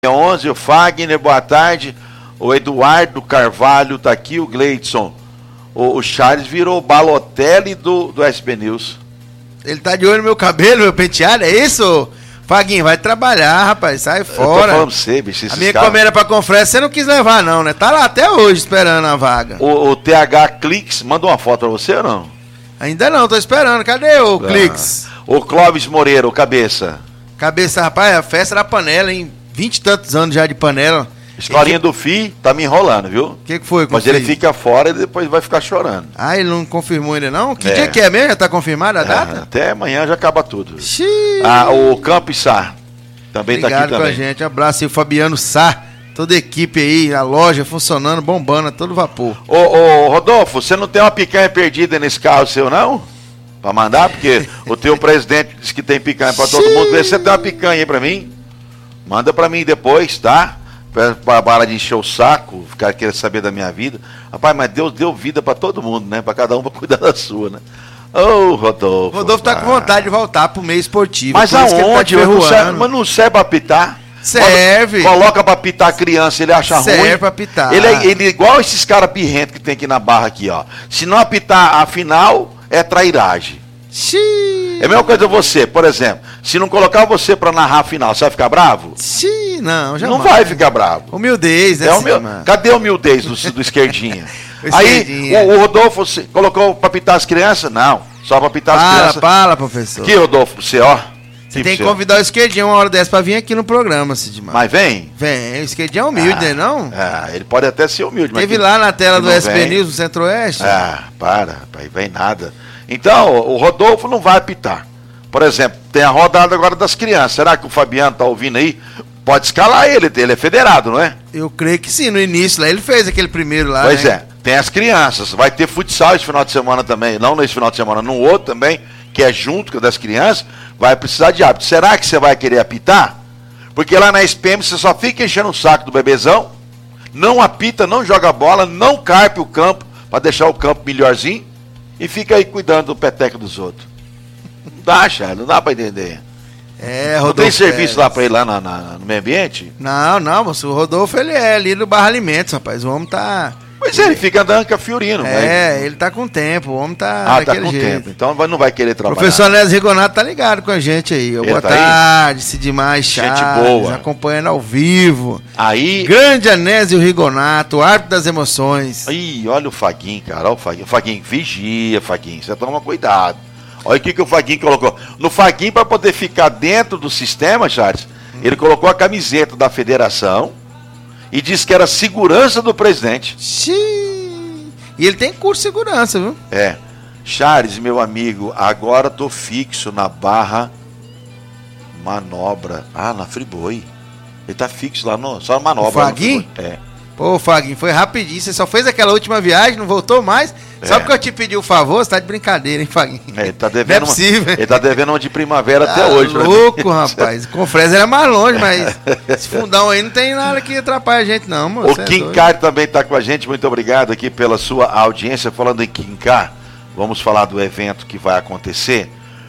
11, o Fagner, boa tarde. O Eduardo Carvalho tá aqui, o Gleidson. O Charles virou o Balotelli do SB News. Ele tá de olho no meu cabelo, meu penteado, é isso? Faguinho, vai trabalhar, rapaz, sai fora. Eu tô falando pra você, bicho. A minha encomenda pra Confresa você não quis levar não, né? Tá lá até hoje esperando a vaga. O TH Clix, mandou uma foto pra você ou não? Ainda não, tô esperando. Cadê o Clix? O Clóvis Moreira, o Cabeça. Cabeça, rapaz, a festa da panela, hein? 20 e tantos anos já de panela. Historinha do FI tá me enrolando, viu? O que foi com Mas ele fica fora e depois vai ficar chorando. Ah, ele não confirmou ainda não? Que dia que é mesmo? Já tá confirmada a data? Até amanhã já acaba tudo. Xiii. O Campo Sá também Obrigado tá aqui também. Com a gente, abraço aí, o Fabiano Sá, toda a equipe aí, a loja funcionando, bombando a todo vapor. Ô Rodolfo, você não tem uma picanha perdida nesse carro seu não? Pra mandar? Porque o teu presidente disse que tem picanha pra todo mundo. Vê se você tem uma picanha aí pra mim. Manda pra mim depois, tá? Para de encher o saco, ficar querendo saber da minha vida. Rapaz, mas Deus deu vida pra todo mundo, né? Pra cada um pra cuidar da sua, né? Ô, Rodolfo. Rodolfo tá com vontade de voltar pro meio esportivo. Mas aonde? Mas não serve pra pitar? Serve. Coloca pra pitar a criança, ele acha ruim. Serve pra pitar. Ele é igual esses caras pirrentos que tem aqui na barra aqui, ó. Se não apitar a final, é trairagem. Xiii. É a mesma coisa você, por exemplo. Se não colocar você pra narrar a final, você vai ficar bravo? Xiii, não, jamais. Não vai ficar bravo. Humildez, né? Cadê a humildez do esquerdinha? Aí, o Rodolfo colocou pra pitar as crianças? Não, só pra pitar as crianças. Fala, professor. Que, Rodolfo, você, ó. Você tem que convidar o esquerdinho uma hora dessa pra vir aqui no programa, Sidmar. Mas vem? Vem, o esquerdinho é humilde, né, não? Ele pode até ser humilde, mas... Teve lá na tela do SB News, no Centro-Oeste? Para, vem nada. Então, o Rodolfo não vai apitar. Por exemplo, tem a rodada agora das crianças. Será que o Fabiano tá ouvindo aí? Pode escalar ele é federado, não é? Eu creio que sim, no início lá ele fez aquele primeiro lá, Pois é, tem as crianças. Vai ter futsal esse final de semana também, não nesse final de semana, no outro também, que é junto com das crianças, vai precisar de árbitro. Será que você vai querer apitar? Porque lá na SPM você só fica enchendo o saco do bebezão, não apita, não joga bola, não carpe o campo, para deixar o campo melhorzinho, e fica aí cuidando do peteco dos outros. Não dá, Charles, não dá para entender. Rodolfo. Não tem serviço lá para ir lá no meio ambiente? Não, moço, o Rodolfo ele é ali do Barra Alimentos, rapaz, o homem tá... Pois é, ele fica andando com a Fiorino. Ele tá com tempo, o homem tá tá com tempo, então não vai querer trabalhar. O professor Nésio Rigonato tá ligado com a gente aí. Boa tarde, Sidmar Charles, gente boa. Acompanhando ao vivo. Aí... Grande Anésio Rigonato, árbitro das emoções. Ih, olha o Faguinho, cara, olha o Faguinho. Faguinho, vigia, Faguinho, você toma cuidado. Olha o que o Faguinho colocou. No Faguinho, para poder ficar dentro do sistema, Charles, ele colocou a camiseta da federação e disse que era segurança do presidente. Xiii. E ele tem curso de segurança, viu? Charles, meu amigo, agora tô fixo na Barra Manobra. Na Friboi. Ele tá fixo lá só na manobra. O Faguinho? Pô, Faguinho, foi rapidinho. Você só fez aquela última viagem, não voltou mais. Só porque eu te pedi o favor, você tá de brincadeira, hein, Faguinho? Ele tá devendo, não é possível. Ele tá devendo uma de primavera até hoje. Louco, rapaz. Com Fresa era mais longe, mas esse fundão aí não tem nada que atrapalhe a gente, não, moço. O Quincar também tá com a gente. Muito obrigado aqui pela sua audiência. Falando em Quincar, vamos falar do evento que vai acontecer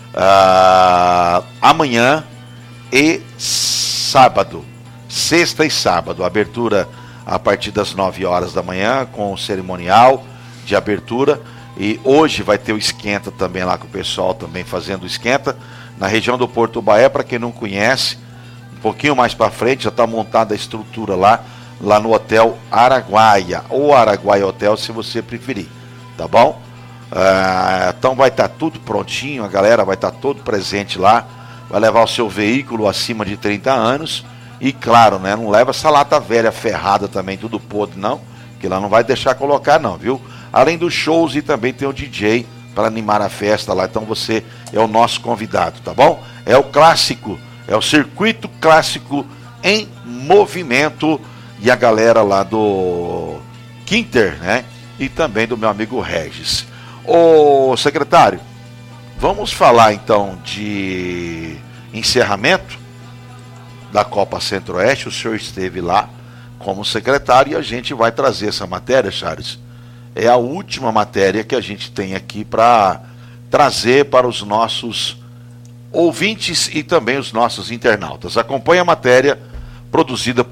amanhã e sábado. Sexta e sábado. Abertura a partir das 9 horas da manhã, com o cerimonial de abertura, e hoje vai ter o esquenta também lá com o pessoal também fazendo o esquenta na região do Porto Baé. Para quem não conhece, um pouquinho mais para frente já está montada a estrutura lá no Hotel Araguaia, ou Araguaia Hotel, se você preferir, tá bom? Então vai estar tudo prontinho, a galera vai estar todo presente lá, vai levar o seu veículo acima de 30 anos. E claro, né, não leva essa lata velha ferrada também, tudo podre, não, que lá não vai deixar colocar não, viu? Além dos shows, e também tem o DJ para animar a festa lá, então você é o nosso convidado, tá bom? É o clássico, é o circuito clássico em movimento, e a galera lá do Quinter, né, e também do meu amigo Regis. Ô secretário, vamos falar então de encerramento da Copa Centro-Oeste. O senhor esteve lá como secretário e a gente vai trazer essa matéria, Charles. É a última matéria que a gente tem aqui para trazer para os nossos ouvintes e também os nossos internautas. Acompanhe a matéria produzida